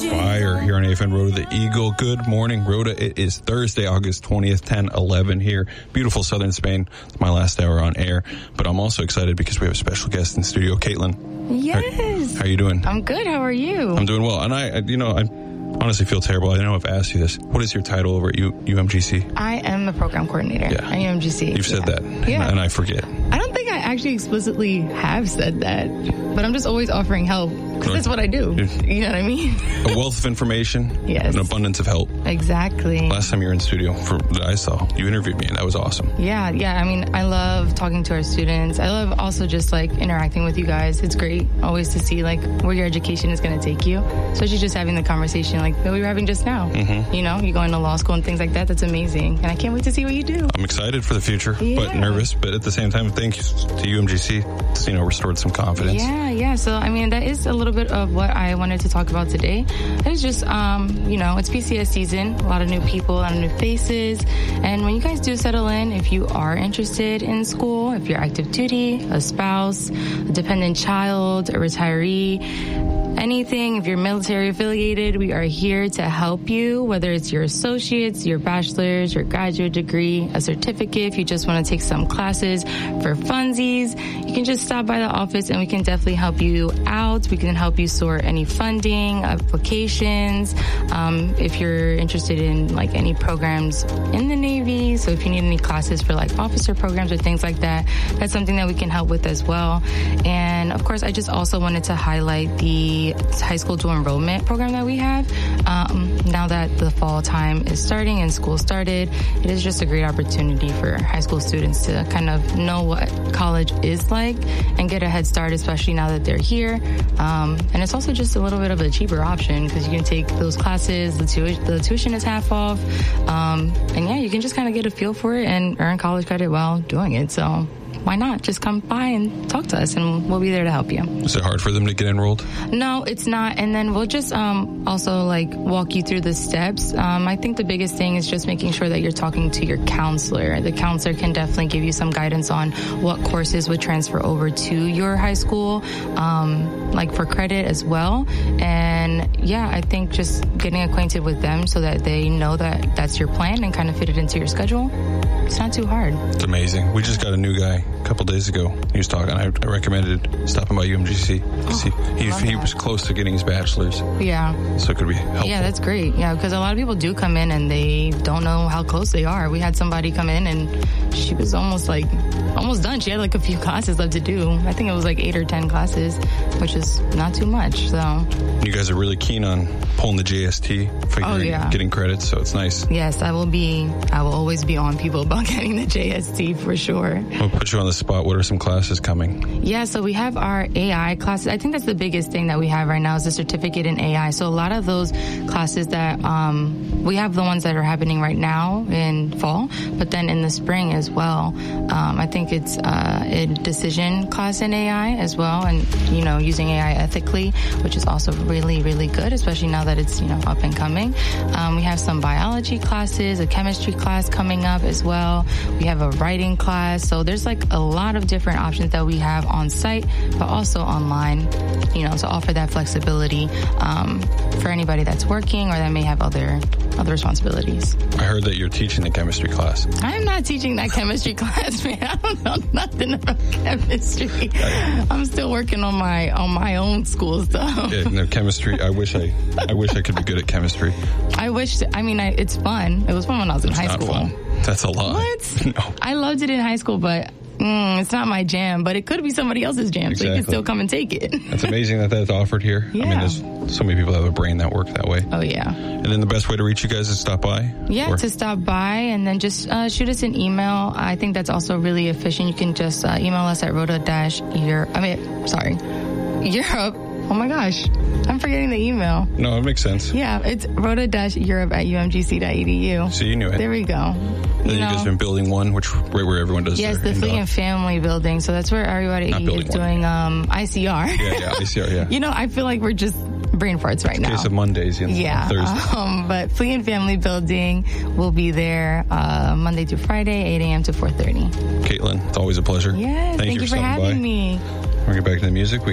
fire here on AFN Rhoda the Eagle. Good morning, Rhoda. It is Thursday, August 20th, 10:11 here. Beautiful southern Spain. It's my last hour on air, but I'm also excited because we have a special guest in studio, Caitlin. Yes. How are you doing? I'm good. How are you? I'm doing well. And I honestly feel terrible. I know I've asked you this. What is your title over at UMGC? I am the program coordinator at UMGC. You've said that, yeah. and I forget. I don't think I actually explicitly have said that, but I'm just always offering help because that's what I do. You know what I mean? A wealth of information, yes. An abundance of help. Exactly. Last time you were in studio that I saw, you interviewed me, and that was awesome. Yeah. I mean, I love talking to our students. I love also just like interacting with you guys. It's great always to see like where your education is going to take you, especially just having the conversation like that we were having just now. Mm-hmm. You know, you going to law school and things like that. That's amazing, and I can't wait to see what you do. I'm excited for the future, but nervous. But at the same time, thank you to UMGC. It's, restored some confidence. Yeah. So I mean, that is a little bit of what I wanted to talk about today. It's just, it's PCS season. A lot of new people, a lot of new faces, and when you guys do settle in, if you are interested in school, if you're active duty, a spouse, a dependent child, a retiree, anything, if you're military affiliated, we are here to help you, whether it's your associates, your bachelor's, your graduate degree, a certificate. If you just want to take some classes for funsies, you can just stop by the office and we can definitely help you out. We can help you sort any funding, applications. If you're interested in like any programs in the Navy, so if you need any classes for like officer programs or things like that, that's something that we can help with as well. And of course, I just also wanted to highlight the high school dual enrollment program that we have. Now that the fall time is starting and school started, it is just a great opportunity for high school students to kind of know what college is like and get a head start, especially now that they're here. And it's also just a little bit of a cheaper option because you can take those classes, the tuition is half off. And yeah, you can just kind of get a feel for it and earn college credit while doing it. So why not? Just come by and talk to us and we'll be there to help you. Is it hard for them to get enrolled? No, it's not. And then we'll just also like walk you through the steps. I think the biggest thing is just making sure that you're talking to your counselor. The counselor can definitely give you some guidance on what courses would transfer over to your high school, like for credit as well. And yeah, I think just getting acquainted with them so that they know that that's your plan and kind of fit it into your schedule. It's not too hard. It's amazing. We just got a new guy a couple days ago. He was talking. I recommended stopping by UMGC. He was close to getting his bachelor's. Yeah. So it could be helpful. Yeah, that's great. Yeah, because a lot of people do come in and they don't know how close they are. We had somebody come in and she was almost done. She had like a few classes left to do. I think it was like 8 or 10 classes, which is not too much. So you guys are really keen on pulling the JST, getting credits, so it's nice. Yes, I will always be on people about getting the JST for sure. We'll put you on the spot. What are some classes coming? Yeah, so we have our AI classes. I think that's the biggest thing that we have right now is the certificate in AI. So a lot of those classes that we have the ones that are happening right now in fall, but then in the spring as well. I think it's a decision class in AI as well, and using AI ethically, which is also really, really good, especially now that it's up and coming. We have some biology classes, a chemistry class coming up as well. We have a writing class. So there's like a lot of different options that we have on site, but also online, to offer that flexibility for anybody that's working or that may have other responsibilities. I heard that you're teaching the chemistry class. I'm not teaching that chemistry class, man. I don't know nothing about chemistry. I'm still working on my own school stuff. Yeah, no, chemistry. I wish I could be good at chemistry. It's fun. It was fun when I was in high school. Not fun. That's a lot. What? No. I loved it in high school, but it's not my jam, but it could be somebody else's jam, exactly. So you can still come and take it. That's amazing that that's offered here. Yeah. I mean, there's so many people that have a brain that work that way. Oh, yeah. And then the best way to reach you guys is stop by? Yeah, to stop by and then just shoot us an email. I think that's also really efficient. You can just email us at Europe. Oh, my gosh. I'm forgetting the email. No, it makes sense. Yeah, it's rhoda-europe@umgc.edu. So you knew it. There we go. And you guys been building one, right where everyone does Yes, the Fleet and Family building. So that's where everybody is doing ICR. Yeah, ICR, yeah. I feel like we're just brain farts right now. Case of Mondays and Thursday. But Fleet and Family building will be there Monday through Friday, 8 a.m. to 4:30. Caitlin, it's always a pleasure. Yes, thank you for having me. We'll get back to the music. We